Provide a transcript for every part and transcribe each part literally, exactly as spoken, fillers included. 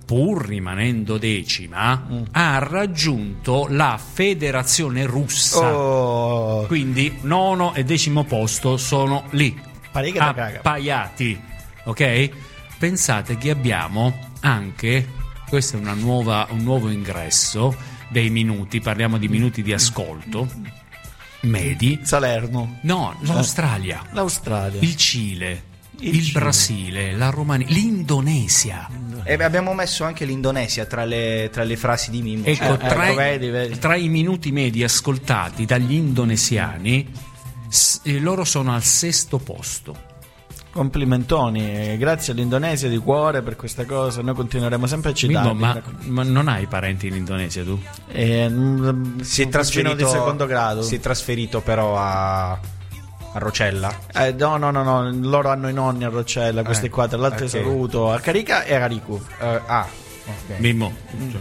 pur rimanendo decima, mm. ha raggiunto la Federazione Russa. Oh. Quindi nono e decimo posto sono lì, appaiati, ok? Pensate che abbiamo anche, questo è una nuova, un nuovo ingresso dei minuti, parliamo di minuti di ascolto medi. Salerno. No, l'Australia, l'Australia, il Cile, il, il Cile. Brasile, la Romania, l'Indonesia. E abbiamo messo anche l'Indonesia tra le, tra le frasi di Mimmo. Ecco, eh, tra, ecco i, vedi, vedi. tra i minuti medi ascoltati dagli indonesiani, s- loro sono al sesto posto. Complimentoni, grazie all'Indonesia di cuore per questa cosa, noi continueremo sempre a citarli. Mimmo, ma, ma non hai parenti in Indonesia tu? Eh, si è trasferito di secondo grado. Si è trasferito però a, a Rocella. Eh, no, no, no, no, loro hanno i nonni a Rocella, questi eh, qua, tra l'altro okay. saluto a Carica e a Caricu. Uh, ah, okay. Mimmo, cioè,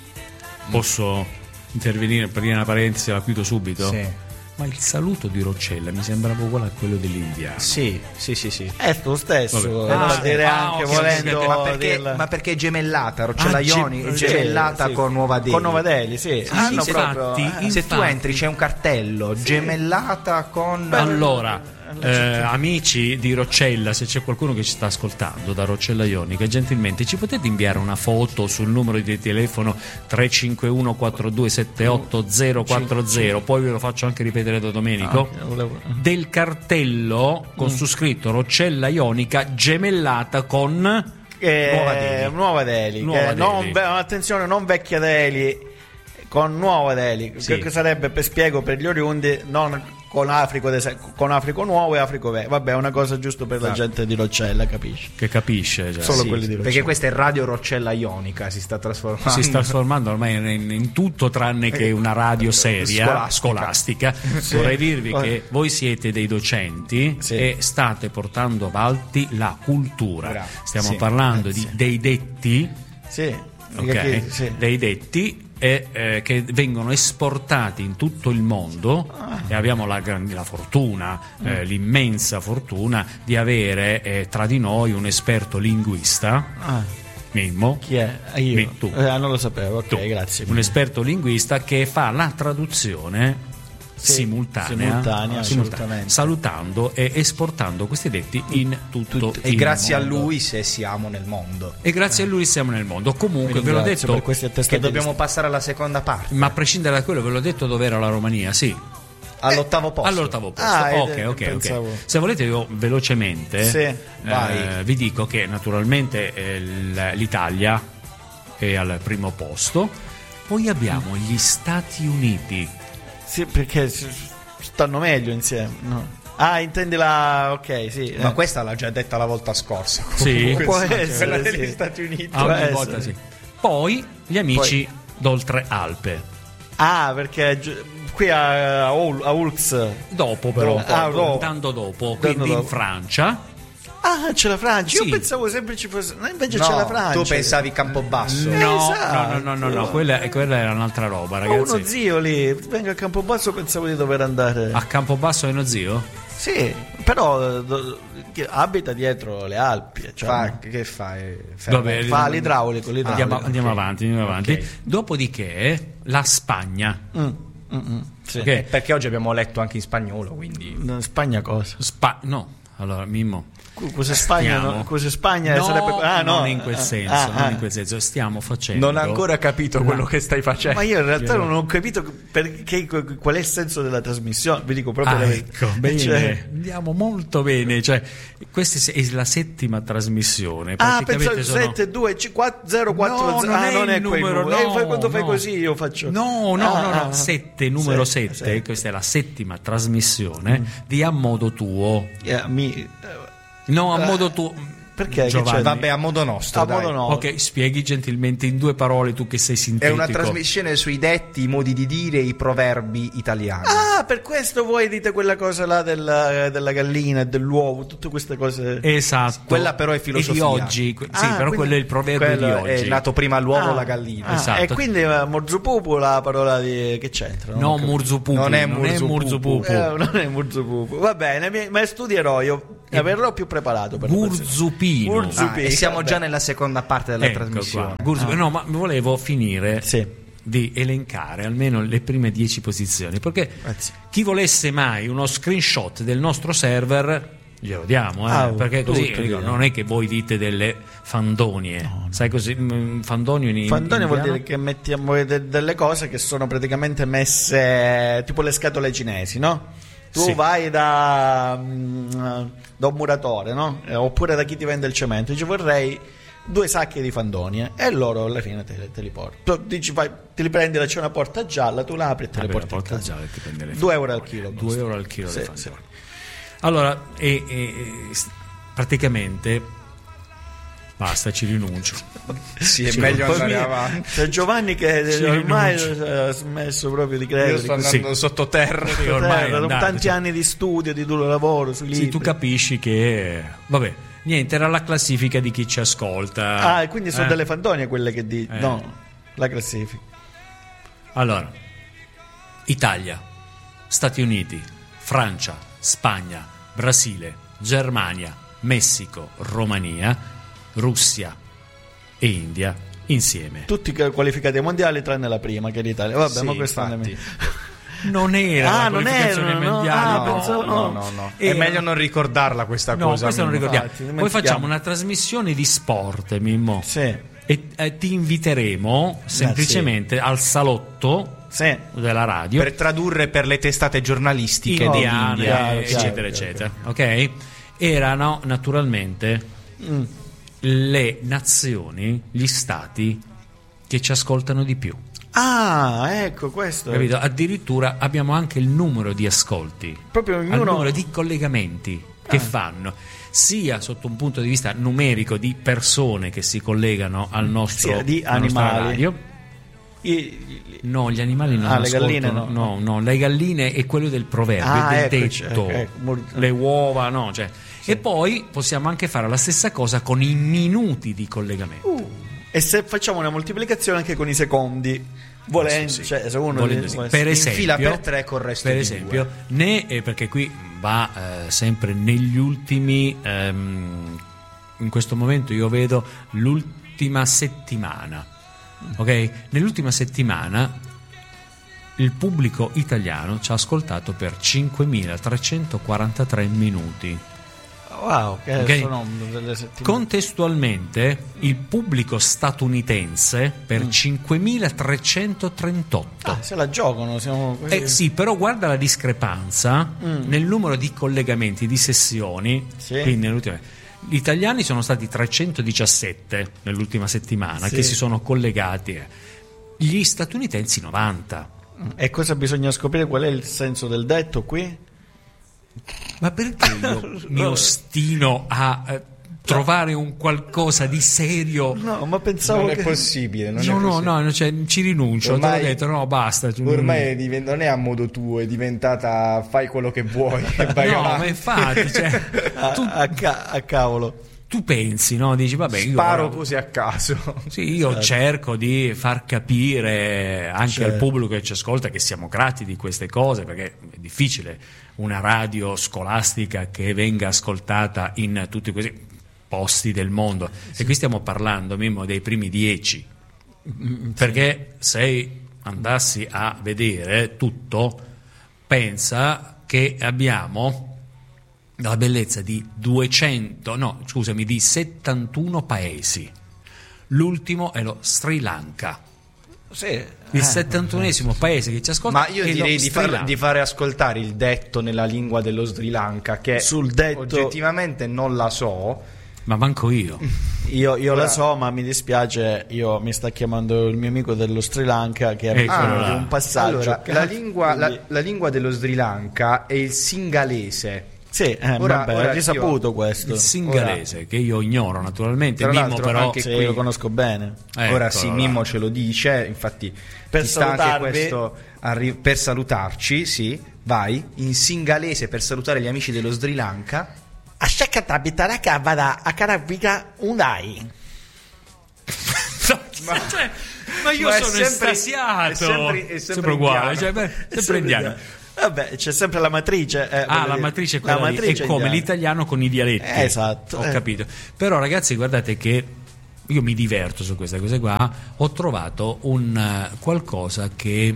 posso intervenire per dire una parentesi, la chiudo subito? Sì. Ma il saluto di Roccella mi sembrava uguale a quello dell'Indiano. Sì, sì, sì, sì. È lo stesso, ah, per dire ah, anche okay, volendo. okay. Ma perché, del... ma perché è gemellata? Roccella ah, Ioni è sì, gemellata sì, con Nuova Delhi. Con Nuova Delhi, sì. sì Hanno sì, proprio, infatti, eh. Se tu entri c'è un cartello, sì. gemellata con... Allora, eh, amici di Roccella, se c'è qualcuno che ci sta ascoltando da Roccella Ionica, gentilmente ci potete inviare una foto sul numero di telefono tre cinque uno quattro due sette otto zero quattro zero, poi ve lo faccio anche ripetere da Domenico, ah, del cartello con mm. su scritto Roccella Ionica gemellata con eh, Nuova Delhi. Nuova Delhi, Nuova che Delhi. Non, attenzione, non vecchia Delhi, con Nuova Delhi, sì. che sarebbe, per spiego per gli oriundi, non con Africo, con Africo Nuovo e Africo Vecchio. Vabbè, è una cosa giusto per esatto. la gente di Roccella, capisci? Che capisce, cioè. Solo sì, quelli di Roccella. Perché questa è Radio Roccella Ionica, si sta trasformando. Si sta trasformando ormai in, in tutto tranne che una radio seria, scolastica. scolastica. Sì. Vorrei dirvi oh. che voi siete dei docenti sì. e state portando avanti la cultura. Bravo. Stiamo sì. parlando di, dei detti, sì. okay, sì. dei detti e, eh, che vengono esportati in tutto il mondo ah. e abbiamo la, la fortuna, mm. eh, l'immensa fortuna di avere eh, tra di noi un esperto linguista. Ah. Mimmo. Chi è? Io? Mi, tu. Eh, non lo sapevo, ok, tu. grazie. Un esperto linguista che fa la traduzione sì, simultanea, simultanea, simultanea salutando e esportando questi detti in tutto Tut- il e grazie mondo. a lui se siamo nel mondo e grazie eh. a lui siamo nel mondo. Comunque ve l'ho detto che dobbiamo passare alla seconda parte, ma a prescindere da quello ve l'ho detto dove era la Romania, sì, all'ottavo posto. All'ottavo posto. Ah, ok, eh, ok, pensavo. ok. Se volete io velocemente sì, eh, vi dico che naturalmente eh, l'Italia è al primo posto, poi abbiamo gli Stati Uniti. Sì, perché stanno meglio insieme, no? Ah, intendi la... ok, sì. Ma eh. questa l'ha già detta la volta scorsa. Sì, può essere, quella sì. degli Stati Uniti. Ah, ogni volta sì. Poi gli amici Poi. d'oltre Alpe. Ah, perché qui a, a, Ul- a Ulx. Dopo però, dopo, ah, dopo. andando dopo, quindi dopo. in Francia. Ah, c'è la Francia. Sì. Io pensavo sempre ci fosse. No, invece no, c'è la Francia. Tu pensavi Campobasso. No, esatto. no, no, no, no, no. Quella, quella era un'altra roba, ragazzi. Ho uno zio lì. Vengo a Campobasso, pensavo di dover andare. A Campobasso è uno zio? Sì, però do, abita dietro le Alpi. Cioè, fa, che fa? Vabbè, fa l'idraulico. l'idraulico. Andiamo, andiamo okay. avanti, andiamo avanti. Okay. Dopodiché la Spagna. Mm, mm, mm, sì. Okay. Perché oggi abbiamo letto anche in spagnolo, quindi Spagna cosa? Spa- no, allora Mimmo. Cos'è Spagna? No? Cos'è Spagna? No, sarebbe... ah, no, non in quel senso, ah, non ah. in quel senso. Stiamo facendo. Non ho ancora capito no. quello che stai facendo. Ma io in realtà non ho capito perché, qual è il senso della trasmissione. Vi dico proprio ah, la ecco, bene. Cioè... Andiamo molto bene. Cioè, questa è la settima trasmissione. Ah, pensavo sono... sette due zero quattro no, zero. non ah, è non è il numero. quel no, eh, quando no. fai così io faccio. No, no, ah, no, no. Ah, sette, numero sette, sette. sette. Questa è la settima trasmissione mm. di A Modo Tuo. Yeah, mi... No, A Modo Tuo. Perché? Giovanni? Vabbè, a modo nostro. A dai. modo nostro. Ok, spieghi gentilmente in due parole, tu che sei sintetico. È una trasmissione sui detti, i modi di dire, i proverbi italiani. Ah, per questo voi dite quella cosa là della, della gallina e dell'uovo, tutte queste cose. Esatto. Quella però è filosofia. E di oggi. Sì, ah, però quello è il proverbio di oggi. È nato prima l'uovo ah, la gallina. Ah, esatto. E quindi uh, Morzupupu la parola di... che c'entra? No, Murzupupu. Non è Murzupupu. Murzupupu. Eh, non è Murzupupu. Va bene, mi... ma studierò io. e verrò più preparato per Gurzupino. Ah, e siamo già nella seconda parte della ecco trasmissione. Ah. No, ma volevo finire sì. di elencare almeno le prime dieci posizioni, perché Grazie. chi volesse mai uno screenshot del nostro server glielo diamo, eh? ah, perché così tutto, dico, non è che voi dite delle fandonie, no, no. sai così fandonio in, fandonio in vuol dire che mettiamo de- delle cose che sono praticamente messe tipo le scatole cinesi, no? Tu sì. vai da, da un muratore, no? Eh, oppure da chi ti vende il cemento, dici vorrei due sacchi di fandonie e loro alla fine te, te li portano. Tu dici fai, te li prendi, c'è una porta gialla, tu la apri e te ah, le beh, porti a casa. Gialla, ti prendi le due euro al chilo. due euro al chilo sì, di fandonie. Sì. Allora, e, e, praticamente basta, ci rinuncio. Sì, è meglio andare mia, avanti. C'è Giovanni che ci ormai rinuncio. Ha smesso proprio di credere. Io sto andando sì. sottoterra, sottoterra ormai dopo tanti cioè. anni di studio, di duro lavoro sui libri. Sì, tu capisci che vabbè, niente, era la classifica di chi ci ascolta. Ah, quindi sono eh? delle fandonie quelle che di eh. no, la classifica. Allora, Italia, Stati Uniti, Francia, Spagna, Brasile, Germania, Messico, Romania, Russia e India insieme. Tutti qualificati ai mondiali tranne la prima, che è l'Italia. Vabbè, sì, ma questo infatti. non era ah, la non qualificazione erano, mondiale. No, no, pensavo, no, no, no, no. È meglio non ricordarla questa no, cosa. Questo non ricordiamo. Infatti, Poi facciamo una trasmissione di sport, Mimmo. Sì. E eh, ti inviteremo semplicemente ah, sì. al salotto sì. della radio per tradurre per le testate giornalistiche indiane, dell'India, eccetera, chiaro, eccetera. Chiaro. Ok? Erano naturalmente mm. le nazioni, gli stati che ci ascoltano di più. Ah, ecco questo. Capito? Addirittura abbiamo anche il numero di ascolti, proprio ognuno... il numero di collegamenti che ah. fanno, sia sotto un punto di vista numerico di persone che si collegano al nostro, sì, di animali. Radio. I, i, no, gli animali non ah, le galline no. no, no, le galline è quello del proverbio, ah, del eccoci, detto, ecco, ecco. le uova, no, cioè. Sì. E poi possiamo anche fare la stessa cosa con i minuti di collegamento. Uh, e se facciamo una moltiplicazione anche con i secondi, volendo, sì, sì. Cioè, se uno volendo sì. per esempio, fila per tre col resto per di esempio, due. né eh, perché qui va eh, sempre negli ultimi ehm, in questo momento io vedo l'ultima settimana. Ok? Nell'ultima settimana il pubblico italiano ci ha ascoltato per cinquemilatrecentoquarantatré minuti. Wow, che okay? sono delle settimane. Contestualmente il pubblico statunitense per mm. cinquemilatrecentotrentotto. Ah, se la giocano, siamo così. Eh sì, però guarda la discrepanza mm. nel numero di collegamenti, di sessioni. Sì. Quindi nell'ultima gli italiani sono stati trecentodiciassette nell'ultima settimana sì. che si sono collegati, gli statunitensi novanta. E cosa bisogna scoprire? Qual è il senso del detto qui? Ma perché io mi ostino a eh, trovare un qualcosa di serio? No, ma pensavo non che... è possibile. Non no, è possibile. no, no, cioè, ci rinuncio. Ormai, te l'ho detto, no, basta. Ormai divent- non è a modo tuo, è diventata fai quello che vuoi. E vai no, avanti. ma infatti, cioè, tu, a, a, ca- a cavolo. Tu pensi, no? Dici, vabbè, io sparo così a caso. Sì, io certo. cerco di far capire anche certo. al pubblico che ci ascolta che siamo grati di queste cose, perché è difficile una radio scolastica che venga ascoltata in tutti questi posti del mondo. Sì. E qui stiamo parlando, Mimmo, dei primi dieci. Sì. Perché se andassi a vedere tutto, pensa che abbiamo la bellezza di duecento, no, scusami, di settantuno paesi. L'ultimo è lo Sri Lanka. Sì, il eh, settantunesimo paese che ci ascolta. Ma io direi di, far, di fare ascoltare il detto nella lingua dello Sri Lanka, che sul detto oggettivamente non la so. Ma manco io. Io, io la so, ma mi dispiace. Io mi sta chiamando il mio amico dello Sri Lanka che ha ecco ah, un passaggio. Allora, la, lingua, la, la lingua dello Sri Lanka è il singalese. Sì, eh, ora, vabbè, ora, è risaputo io, questo. Il singalese, ora, che io ignoro naturalmente. Tra Mimmo però anche sì, qui lo conosco bene. Ecco, ora sì, Mimmo ce lo dice, infatti per sta anche questo arri- per salutarci, sì, vai in singalese per salutare gli amici dello Sri Lanka. Ashakatabitara vada a Karaviga Unai. ma, cioè, ma io ma sono sempre, estasiato. È sempre, è sempre, sempre uguale, cioè, beh, sempre, sempre indiano. Vabbè, c'è sempre la matrice. Eh, ah, la dire. matrice è quella la lì. matrice È come indiana. l'italiano con i dialetti. Eh, esatto. Ho eh. capito. Però ragazzi, guardate che io mi diverto su queste cose qua. Ho trovato un uh, qualcosa che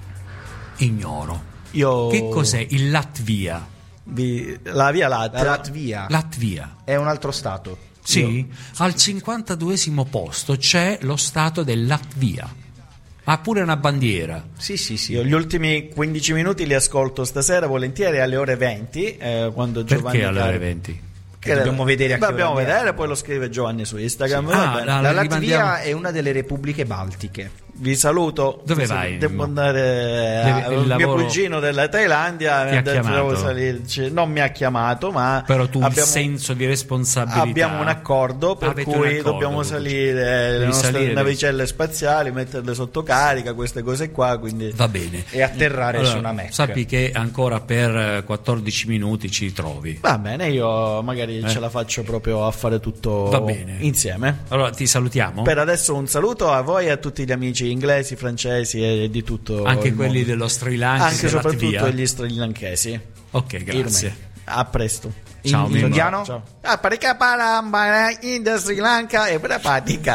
ignoro. Io... Che cos'è il Latvia? Vi... La via Latte. La Latvia Latvia. è un altro stato. Sì, Io... al cinquantaduesimo posto c'è lo stato del Latvia. Ha pure una bandiera. Sì, sì, sì. Io gli ultimi quindici minuti li ascolto stasera volentieri alle ore venti, eh, quando Giovanni Perché alle ore Carlo- venti? Che dobbiamo vedere a che dobbiamo ora vedere, abbiamo. poi lo scrive Giovanni su Instagram. Sì. Va Ah, bene. la- La rimandiamo- Latvia è una delle repubbliche baltiche. Vi saluto. Dove Sì, vai? Devo andare Deve- a- il il mio lavoro- cugino della Thailandia. Ti mi ha detto, chiamato? devo salirci. Non mi ha chiamato, ma Però tu abbiamo, il senso di responsabilità. abbiamo un accordo per Avete cui un accordo, dobbiamo tu. salire le Devi nostre salire, navicelle spaziali, metterle sotto carica, queste cose qua. Quindi Va bene. E atterrare Allora, su una Mac. sappi che ancora per eh, quattordici minuti ci trovi. va bene, io magari Eh. ce la faccio proprio a fare tutto Va bene. insieme. Allora ti salutiamo. Per adesso un saluto a voi e a tutti gli amici inglesi, francesi e di tutto Anche il quelli mondo. dello Sri Lanka, Anche e della soprattutto Latvia. gli srilankesi. Ok, grazie. Irme. A presto. Ciao, in Mimmo. indiano? Ciao. Ah, parika parambara in the Sri Lanka e pratica.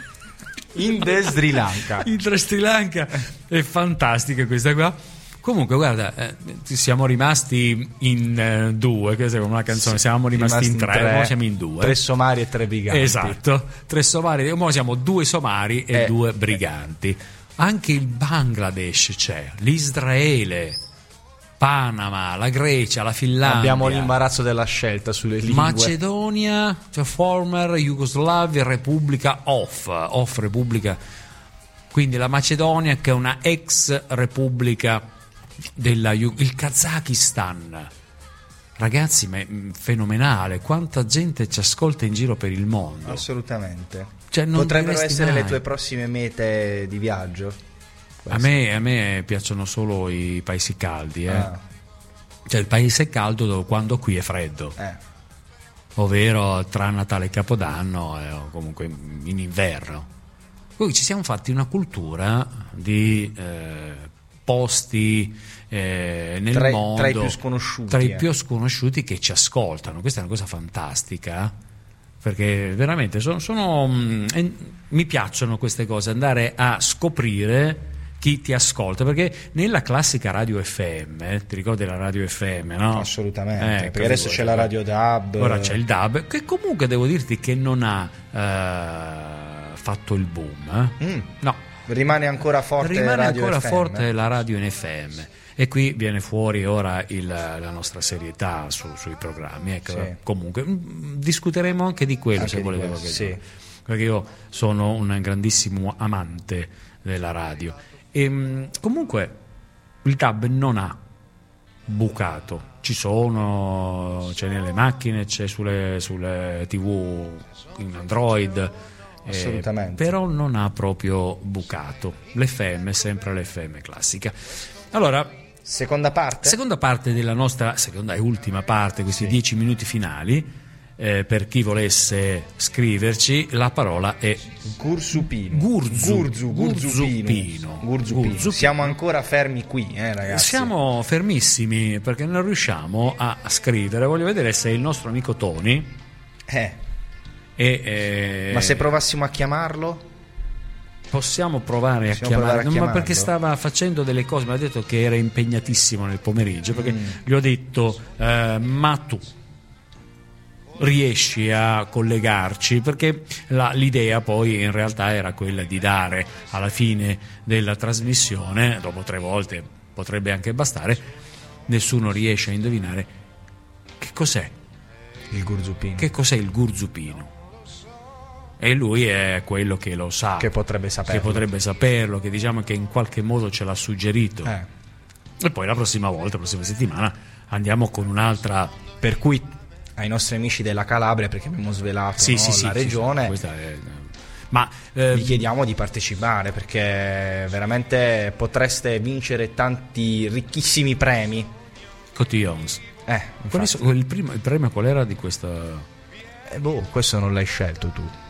In the Sri Lanka. Il Sri Lanka è fantastica questa qua. Comunque, guarda, eh, siamo rimasti in eh, due, questa è come una canzone, siamo rimasti, in tre, ora siamo in due. Tre somari e tre briganti. Esatto, tre somari, ora siamo due somari e Eh, due briganti. Anche il Bangladesh c'è, l'Israele, Panama, la Grecia, la Finlandia. Abbiamo l'imbarazzo della scelta sulle lingue. Macedonia, cioè former Jugoslavia, Repubblica of, of Repubblica, quindi la Macedonia che è una ex repubblica della Ju- il Kazakistan. Ragazzi, ma è mm, fenomenale, quanta gente ci ascolta in giro per il mondo. Assolutamente. Cioè, non Potrebbero diresti essere mai. le tue prossime mete di viaggio? A me, a me piacciono solo i paesi caldi, eh. Ah, Cioè il paese caldo dove- quando qui è freddo, eh. ovvero tra Natale e Capodanno eh, o comunque in inverno. Poi ci siamo fatti una cultura di eh, posti eh, nel Tra i- mondo tra i più sconosciuti, tra i eh. più sconosciuti che ci ascoltano. Questa è una cosa fantastica, perché veramente sono, sono, mm, e mi piacciono queste cose, andare a scoprire chi ti ascolta, perché nella classica radio F M, eh, ti ricordi la radio F M, no? Assolutamente, Eh, perché adesso figurati, c'è la radio D A B. Ora c'è il D A B, che comunque devo dirti che non ha eh, fatto il boom, eh? Mm. No, Rimane ancora forte rimane radio ancora F M. forte la radio in F M. E qui viene fuori ora il- la nostra serietà su- sui programmi. Ecco, Sì. comunque mm, discuteremo anche di quello, Anche se di volete. questo, qualche- sì. Perché io sono un grandissimo amante della radio. E mm, comunque il D A B non ha bucato. Ci sono, c'è nelle macchine, c'è sulle, sulle tivù in Android. eh, Assolutamente. però non ha proprio bucato. L'F M è sempre l'F M classica. Allora, Seconda parte? seconda parte della nostra, seconda e ultima parte, questi dieci minuti finali. Eh, per chi volesse scriverci, la parola è Gurzupino. Gurzu. Gurzu, Gurzupino. Gurzupino. Gurzupino. Gurzupino. Siamo ancora fermi qui, eh, ragazzi. Siamo fermissimi perché non riusciamo a scrivere. Voglio vedere se il nostro amico Tony Eh, è, eh, ma se provassimo a chiamarlo? possiamo provare a Possiamo chiamare, provare a ma chiamarlo? perché stava facendo delle cose, mi ha detto che era impegnatissimo nel pomeriggio, perché Mm. gli ho detto eh, ma tu riesci a collegarci, perché la- l'idea poi in realtà era quella di dare alla fine della trasmissione, dopo tre volte potrebbe anche bastare, nessuno riesce a indovinare che cos'è, Il Gurzupino. che cos'è il Gurzupino. E lui è quello che lo sa, Che potrebbe saperlo. che potrebbe saperlo, che diciamo che in qualche modo ce l'ha suggerito. Eh. E poi la prossima volta, la prossima settimana, andiamo con un'altra. Per cui Ai nostri amici della Calabria, perché abbiamo svelato sì, no, sì, sì, la sì, regione, sì, questa è- ma eh, vi chiediamo di partecipare, perché veramente potreste vincere tanti ricchissimi premi. cotillons. Eh, Quali infatti. so- il, primo, il premio qual era di questa? Eh, boh, questo non l'hai scelto tu.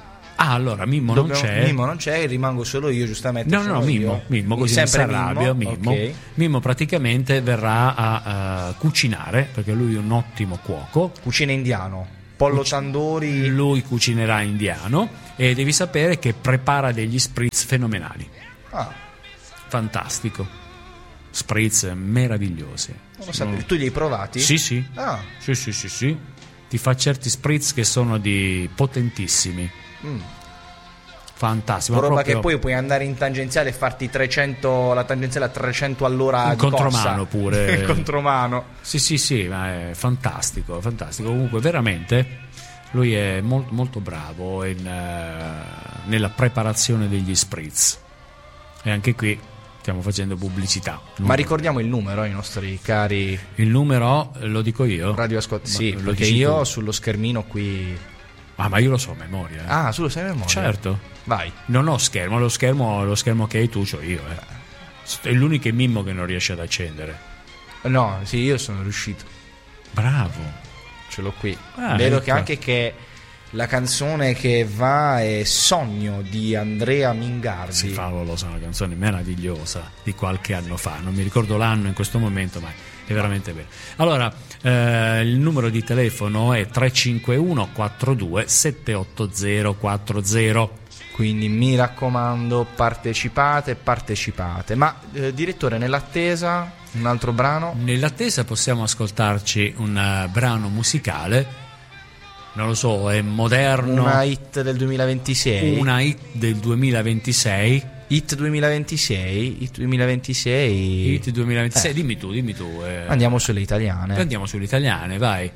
Ah, allora Mimmo Dobbiamo, non c'è. Mimmo non c'è, rimango solo io, giustamente. No, no, Mimmo, Mimmo, così non si arrabbia. Mimmo. Mimmo. Okay. Mimmo praticamente verrà a uh, cucinare, perché lui è un ottimo cuoco. Cucina indiano, pollo Cuc- tandoori. Lui cucinerà indiano e devi sapere che prepara degli spritz fenomenali. Ah. Fantastico. Spritz meravigliosi. Non lo sapevo. Tu li hai provati? Sì, sì. Ah. Sì, sì, sì, sì. Ti fa certi spritz che sono di potentissimi. Mm. Fantastico. Roba proprio... che poi puoi andare in tangenziale e farti trecento, la tangenziale a trecento all'ora in di contromano corsa. Pure. In contromano. Sì, sì, sì, ma è fantastico, fantastico. Comunque veramente lui è molto, molto bravo in, uh, nella preparazione degli spritz. E anche qui stiamo facendo pubblicità. Ma ricordiamo il numero ai nostri cari. Il numero lo dico io. Radio Ascolti. Sì, perché io tu. Sullo schermino qui. Ah, ma io lo so a memoria. Eh. Ah, tu lo sai a memoria? Certo. Vai. Non ho schermo, lo schermo, lo schermo che hai tu c'ho io. Eh. È l'unico Mimmo che non riesce ad accendere. No, sì, io sono riuscito. Bravo. Ce l'ho qui. Ah, Vedo ecco. che anche che la canzone che va è Sogno di Andrea Mingardi. Sì, favolo, è una canzone meravigliosa di qualche anno fa. Non mi ricordo l'anno in questo momento, ma è veramente bello. Allora, eh, il numero di telefono è tre cinque uno quattro due sette otto zero quattro zero. Quindi mi raccomando, partecipate, partecipate. Ma eh, direttore, nell'attesa, un altro brano? Nell'attesa possiamo ascoltarci un uh, brano musicale. Non lo so, è moderno. Una hit del duemilaventisei. Una hit del duemilaventisei. Hit duemilaventisei. Hit duemilaventisei. Hit duemilaventisei. Eh. Dimmi tu, dimmi tu. Eh. Andiamo sulle italiane. Andiamo sulle italiane, vai.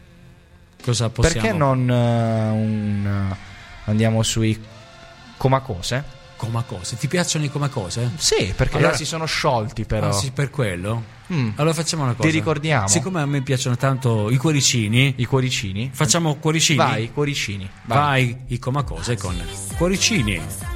Cosa possiamo? Perché non uh, un, uh, andiamo sui Comacose? Comacose, ti piacciono i Comacose? Sì, perché allora si sono sciolti però. Ah, sì, per quello? Mm. Allora facciamo una cosa. Ti ricordiamo? Siccome a me piacciono tanto i cuoricini. I cuoricini? Facciamo cuoricini? Vai, cuoricini. Vai, vai i Comacose con cuoricini.